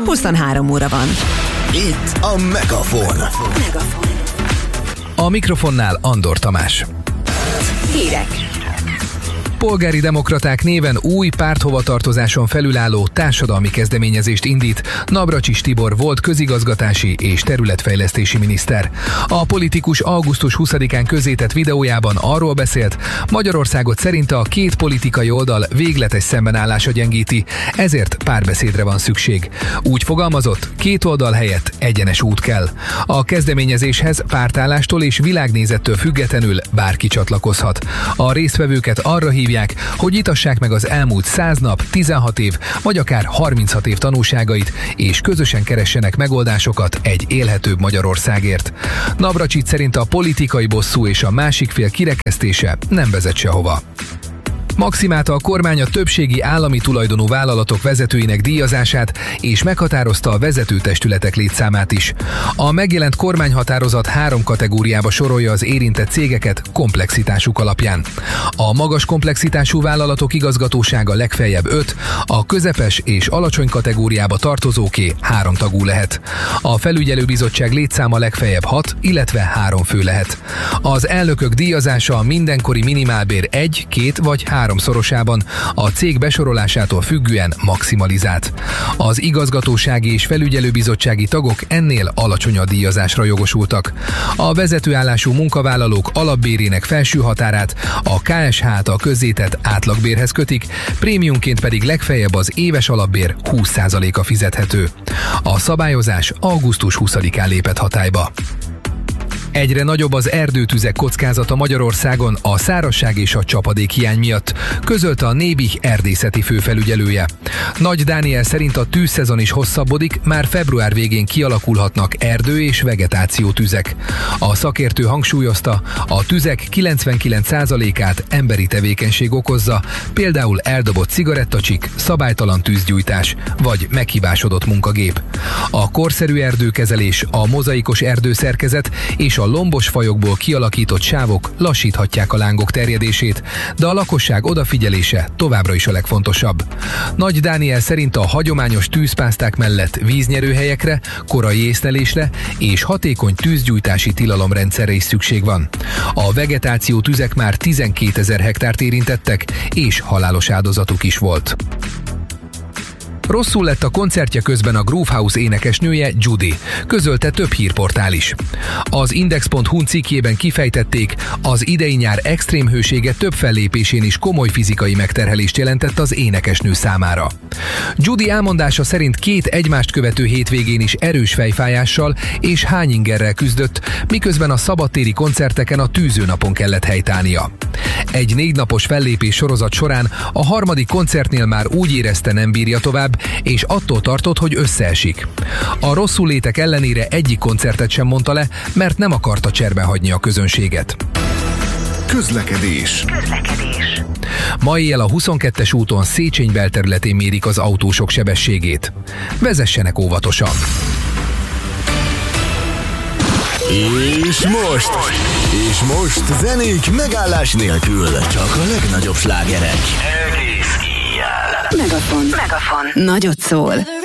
23 óra van. Itt a Megafon. A mikrofonnál Andor Tamás. Hírek. Polgári Demokraták néven új párthovatartozáson felülálló társadalmi kezdeményezést indít Navracsics Tibor volt közigazgatási és területfejlesztési miniszter. A politikus augusztus 20-án közzétett videójában arról beszélt, Magyarországot szerinte a két politikai oldal végletes szembenállása gyengíti, ezért párbeszédre van szükség. Úgy fogalmazott, két oldal helyett egyenes út kell. A kezdeményezéshez pártállástól és világnézettől függetlenül bárki csatlakozhat. A résztvevőket arra hívják, hogy itassák meg az elmúlt 100 nap, 16 év, vagy akár 36 év tanúságait, és közösen keressenek megoldásokat egy élhetőbb Magyarországért. Navracsics szerint a politikai bosszú és a másik fél kirekesztése nem vezet sehova. Maximálta a kormány a többségi állami tulajdonú vállalatok vezetőinek díjazását, és meghatározta a vezetőtestületek létszámát is. A megjelent kormányhatározat 3 kategóriába sorolja az érintett cégeket komplexitásuk alapján. A magas komplexitású vállalatok igazgatósága legfeljebb 5, a közepes és alacsony kategóriába tartozóké 3 tagú lehet. A felügyelőbizottság létszáma legfeljebb 6, illetve 3 fő lehet. Az elnökök díjazása a mindenkori minimálbér 1, 2 vagy 3-szorosában, a cég besorolásától függően maximalizált. Az igazgatósági és felügyelőbizottsági tagok ennél alacsonyabb díjazásra jogosultak. A vezetőállású munkavállalók alapbérének felső határát a KSH-t a közzétett átlagbérhez kötik, prémiumként pedig legfeljebb az éves alapbér 20%-a fizethető. A szabályozás augusztus 20-án lépett hatályba. Egyre nagyobb az erdőtüzek kockázata Magyarországon a szárazság és a csapadékhiány miatt, közölte a Nébih erdészeti főfelügyelője. Nagy Dániel szerint a tűzszezon is hosszabbodik, már február végén kialakulhatnak erdő- és vegetációtüzek. A szakértő hangsúlyozta, a tüzek 99%-át emberi tevékenység okozza, például eldobott cigarettacsik, szabálytalan tűzgyújtás vagy meghibásodott munkagép. A korszerű erdőkezelés, a mozaikos erdőszerkezet és a lombos fajokból kialakított sávok lassíthatják a lángok terjedését, de a lakosság odafigyelése továbbra is a legfontosabb. Nagy Dániel szerint a hagyományos tűzpászták mellett víznyerőhelyekre, korai észlelésre és hatékony tűzgyújtási tilalomrendszerre is szükség van. A vegetáció tüzek már 12 000 hektárt érintettek, és halálos áldozatuk is volt. Rosszul lett a koncertje közben a Groove House énekesnője, Judy, közölte több hírportál is. Az Index.hu cikkében kifejtették, az idei nyár extrém hősége több fellépésén is komoly fizikai megterhelést jelentett az énekesnő számára. Judy elmondása szerint 2 egymást követő hétvégén is erős fejfájással és hányingerrel küzdött, miközben a szabadtéri koncerteken a tűzőnapon kellett helytállnia. Egy 4 napos fellépés sorozat során a 3. koncertnél már úgy érezte, nem bírja tovább, és attól tartott, hogy összeesik. A rosszul létek ellenére egyik koncertet sem mondta le, mert nem akarta cserben hagyni a közönséget. Közlekedés. Ma éjjel a 22-es úton Széchenyi belterületén mérik az autósok sebességét. Vezessenek óvatosan! És most zenék megállás nélkül, csak a legnagyobb slágerek. Egész éjjel. Megafon. Nagyot szól.